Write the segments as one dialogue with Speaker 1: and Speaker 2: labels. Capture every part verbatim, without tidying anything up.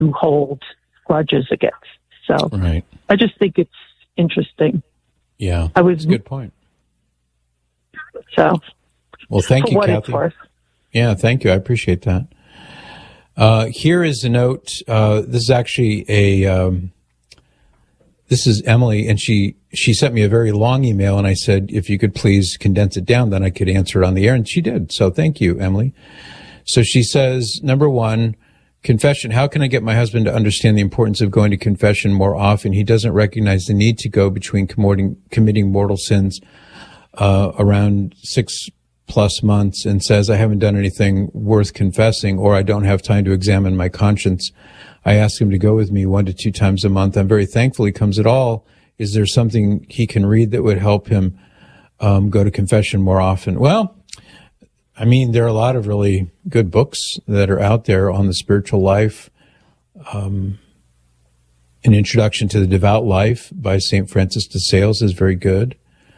Speaker 1: to hold grudges against. So
Speaker 2: right.
Speaker 1: I just think it's interesting.
Speaker 2: Yeah,
Speaker 1: I was
Speaker 2: that's a good point.
Speaker 1: So,
Speaker 2: well, thank
Speaker 1: for
Speaker 2: you,
Speaker 1: what it's
Speaker 2: Kathy.
Speaker 1: worth.
Speaker 2: Yeah, thank you. I appreciate that. Uh, here is a note. Uh, this is actually a, um, this is Emily, and she, she sent me a very long email, and I said, if you could please condense it down, then I could answer it on the air, and she did. So thank you, Emily. So she says, number one, confession. How can I get my husband to understand the importance of going to confession more often? He doesn't recognize the need to go between committing, committing mortal sins, uh, around six plus months, and says, I haven't done anything worth confessing, or I don't have time to examine my conscience. I ask him to go with me one to two times a month. I'm very thankful he comes at all. Is there something he can read that would help him um, go to confession more often? Well, I mean, there are a lot of really good books that are out there on the spiritual life. Um, An Introduction to the Devout Life by Saint Francis de Sales is very good.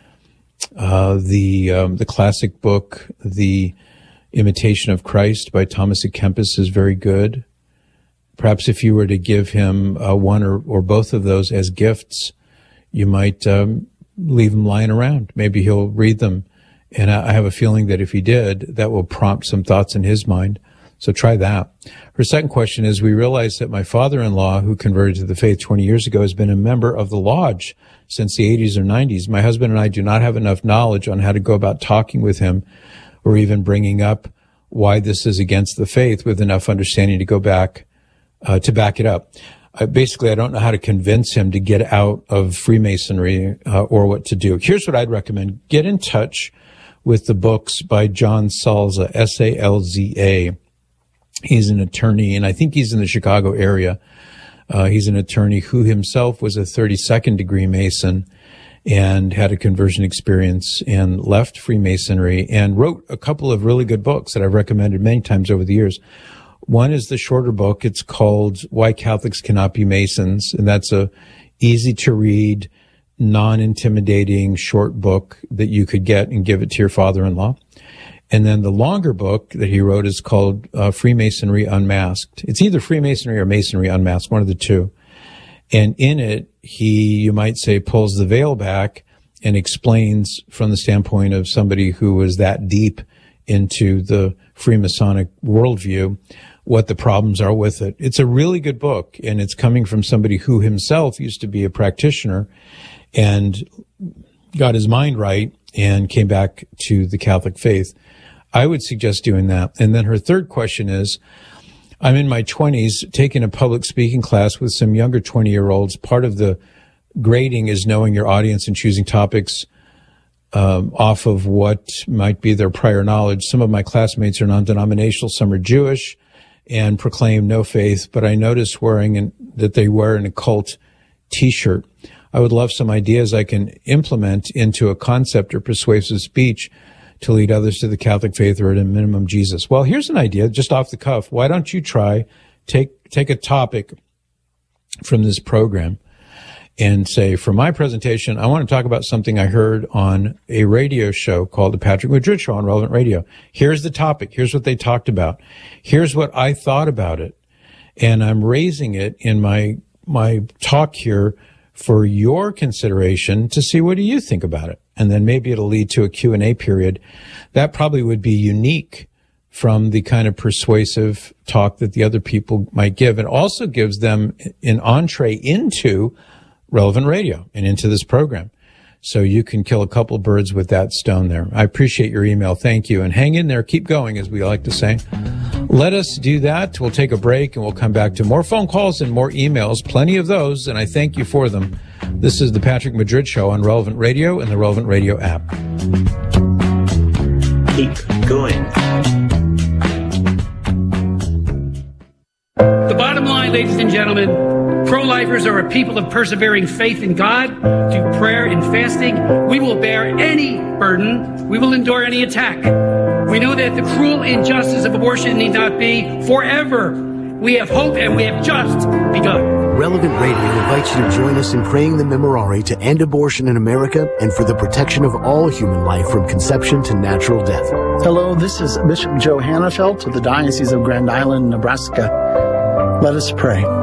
Speaker 2: Uh, the um, the classic book, The Imitation of Christ by Thomas à Kempis is very good. Perhaps if you were to give him uh, one or, or both of those as gifts, you might um, leave them lying around. Maybe he'll read them. And I, I have a feeling that if he did, that will prompt some thoughts in his mind. So try that. Her second question is, we realize that my father-in-law, who converted to the faith twenty years ago, has been a member of the lodge since the eighties or nineties. My husband and I do not have enough knowledge on how to go about talking with him or even bringing up why this is against the faith with enough understanding to go back, uh, to back it up. I, basically, I don't know how to convince him to get out of Freemasonry uh, or what to do. Here's what I'd recommend. Get in touch with the books by John Salza, S A L Z A. He's an attorney, and I think he's in the Chicago area. Uh, he's an attorney who himself was a thirty-second degree Mason and had a conversion experience and left Freemasonry and wrote a couple of really good books that I've recommended many times over the years. One is the shorter book. It's called Why Catholics Cannot Be Masons, and that's a easy to read, non-intimidating short book that you could get and give it to your father-in-law. And then the longer book that he wrote is called uh, Freemasonry Unmasked. It's either Freemasonry or Masonry Unmasked, one of the two. And in it, he, you might say, pulls the veil back and explains from the standpoint of somebody who was that deep into the Freemasonic worldview what the problems are with it. It's a really good book, and it's coming from somebody who himself used to be a practitioner and got his mind right and came back to the Catholic faith. I would suggest doing that. And then her third question is, I'm in my twenties taking a public speaking class with some younger twenty-year-olds. Part of the grading is knowing your audience and choosing topics um, off of what might be their prior knowledge. Some of my classmates are non-denominational, some are Jewish and proclaim no faith, but I notice wearing an, that they wear an occult T-shirt. I would love some ideas I can implement into a concept or persuasive speech to lead others to the Catholic faith, or at a minimum Jesus. Well, here's an idea, just off the cuff. Why don't you try, take, take a topic from this program and say, for my presentation, I want to talk about something I heard on a radio show called the Patrick Madrid Show on Relevant Radio. Here's the topic. Here's what they talked about. Here's what I thought about it. And I'm raising it in my, my talk here for your consideration to see, what do you think about it? And then maybe it'll lead to a Q and A period. That probably would be unique from the kind of persuasive talk that the other people might give. It also gives them an entree into Relevant Radio and into this program. So you can kill a couple birds with that stone there. I appreciate your email. Thank you. And hang in there. Keep going, as we like to say. Let us do that. We'll take a break and we'll come back to more phone calls and more emails. Plenty of those, and I thank you for them. This is the Patrick Madrid Show on Relevant Radio and the Relevant Radio app.
Speaker 3: Keep going.
Speaker 4: The bottom line, ladies and gentlemen, pro-lifers are a people of persevering faith in God. Through prayer and fasting, we will bear any burden. We will endure any attack. We know that the cruel injustice of abortion need not be forever. We have hope, and we have just begun.
Speaker 5: Relevant Radio invites you to join us in praying the Memorare to end abortion in America and for the protection of all human life from conception to natural death.
Speaker 6: Hello, this is Bishop Joe Hannafelt of the Diocese of Grand Island, Nebraska.
Speaker 3: Let us pray.